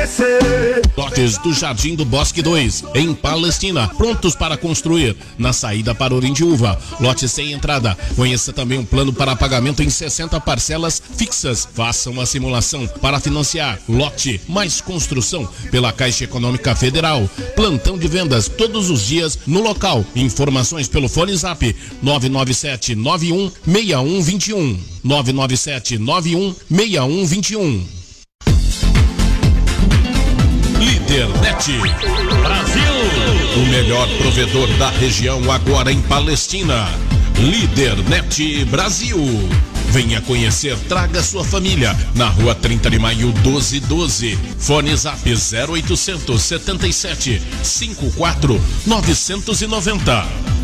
crescer. Lotes do Jardim do Bosque 2, em Palestina, prontos para construir, na saída para Orindiúva. Lote sem entrada. Conheça também um plano para pagamento em 60 parcelas fixas. Faça uma simulação para financiar. Lote mais construção pela Caixa Econômica Federal. Plantão de vendas todos os dias no local. Informações pelo fone zap 997-91-6121. 997-91-6121. Lídernet Brasil, o melhor provedor da região agora em Palestina. Lídernet Brasil. Venha conhecer, traga sua família. Na rua 30 de maio 1212. Fone zap 0800 77 54 990.